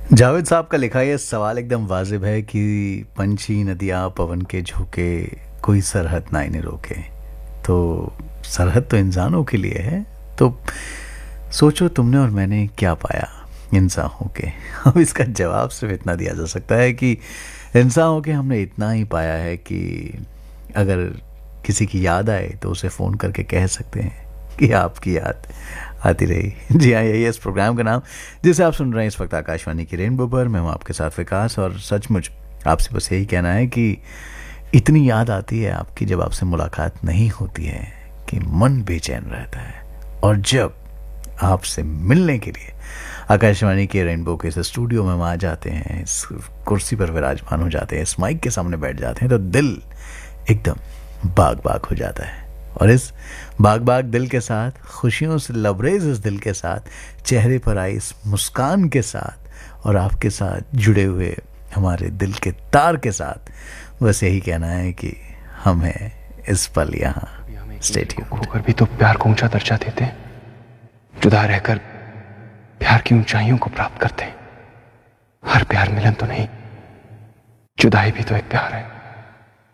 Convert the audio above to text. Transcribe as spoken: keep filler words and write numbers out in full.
जावेद साहब का लिखा ये सवाल एकदम वाजिब है कि पंछी नदियाँ पवन के झोंके, कोई सरहद ना इन्हें रोके। तो सरहद तो इंसानों के लिए है। तो सोचो तुमने और मैंने क्या पाया इंसान होके। अब इसका जवाब सिर्फ इतना दिया जा सकता है कि इंसान होके हमने इतना ही पाया है कि अगर किसी की याद आए तो उसे फ़ोन करके कह सकते हैं कि आपकी याद आती रही। जी हाँ, यही है इस प्रोग्राम का नाम जिसे आप सुन रहे हैं इस वक्त आकाशवाणी की रेनबो पर। मैं हूँ आपके साथ विकास, और सचमुच आपसे बस यही कहना है कि इतनी याद आती है आपकी जब आपसे मुलाकात नहीं होती है कि मन बेचैन रहता है। और जब आपसे मिलने के लिए आकाशवाणी के रेनबो के इस स्टूडियो में हम आ जाते हैं, इस कुर्सी पर विराजमान हो जाते हैं, इस माइक के सामने बैठ जाते हैं, तो दिल एकदम बाग बाग हो जाता है। और इस बाग बाग दिल के साथ, खुशियों से लबरेज इस दिल के साथ, चेहरे पर आई इस मुस्कान के साथ, और आपके साथ जुड़े हुए हमारे दिल के तार के साथ, बस यही कहना है कि हम हैं इस पल यहाँ। Stay tuned. खोकर भी तो प्यार को ऊंचा दर्जा देते हैं, जुदा रहकर प्यार की ऊंचाइयों को प्राप्त करते हैं। हर प्यार मिलन तो नहीं, जुदाई भी तो एक प्यार है।